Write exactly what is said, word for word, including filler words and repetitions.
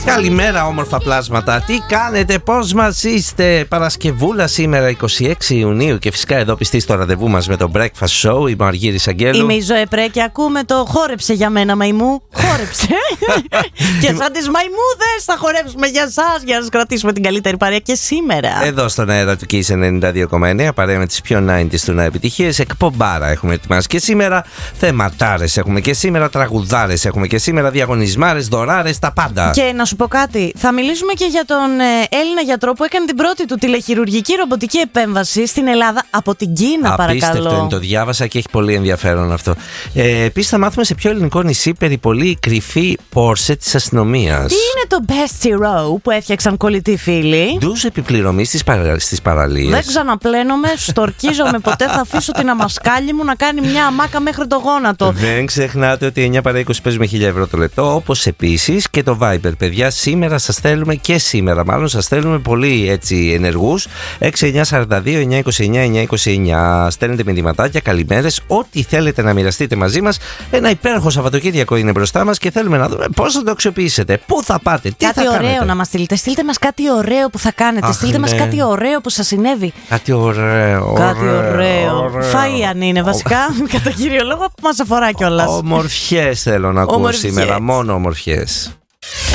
Καλημέρα, όμορφα πλάσματα. Τι κάνετε, πώς μας είστε? Παρασκευούλα σήμερα, είκοσι έξι Ιουνίου. Και φυσικά εδώ πιστή στο ραντεβού μας με το Breakfast Show. Είμαι ο Αργύρης Αγγέλου. Είμαι η Ζωεπρέ και ακούμε το χόρεψε για μένα, μαϊμού. Χόρεψε. Και σαν τις μαϊμούδες θα χορέψουμε για εσάς, για να σας κρατήσουμε την καλύτερη παρέα και σήμερα. Εδώ στον αέρα του Kiss ενενήντα δύο κόμμα εννέα, παρέα με τις πιο ενενήντα του να επιτυχίες. Εκπομπάρα έχουμε ετοιμάσει και σήμερα. Θεματάρες έχουμε και σήμερα. Τραγουδάρες έχουμε και σήμερα. Διαγωνισμάρες, δωράρες, τα πάντα. Και να σου πω κάτι, θα μιλήσουμε και για τον ε, Έλληνα γιατρό που έκανε την πρώτη του τηλεχειρουργική ρομποτική επέμβαση στην Ελλάδα από την Κίνα, παρακαλώ. Απίστευτο είναι, το διάβασα και έχει πολύ ενδιαφέρον αυτό. Ε, Επίσης θα μάθουμε σε ποιο ελληνικό νησί περιπολεί κρυφή Porsche της αστυνομίας. Τι είναι το Bestie Row που έφτιαξαν κολλητοί φίλοι? Ντουζ επιπληρωμή στις, παρα... στις παραλίες. Δεν ξαναπλένομαι, στορκίζομαι ποτέ, θα αφήσω την αμασκάλη μου να κάνει μια αμάκα μέχρι το γόνατο. Δεν ξεχνάτε ότι εννιά παρά είκοσι παίζουμε χίλια ευρώ το λεπτό, όπως επίσης και το Viber. Παιδιά, σήμερα σας θέλουμε και σήμερα μάλλον σας θέλουμε πολύ έτσι ενεργούς. έξι εννιά σαράντα δύο εννιά είκοσι εννιά εννιά είκοσι εννιά. Στέλνετε μηνυματάκια, καλημέρες, ό,τι θέλετε να μοιραστείτε μαζί μας. Ένα υπέροχο Σαββατοκύριακο είναι μπροστά μας και θέλουμε να δούμε πώς θα το αξιοποιήσετε. Πού θα πάτε, τι κάτι θα κάνετε. Κάτι ωραίο να μας στείλετε. Στείλτε μας κάτι ωραίο που θα κάνετε. Αχ, στείλτε ναι. μας κάτι ωραίο που σας συνέβη. Κάτι ωραίο. Κάτι ωραίο. ωραίο. Φαΐ αν είναι βασικά. Κατά κύριο λόγο που μας αφορά κιόλας. Ομορφιές θέλω να ακούω Ομορφιές. σήμερα. Μόνο ομορφιές.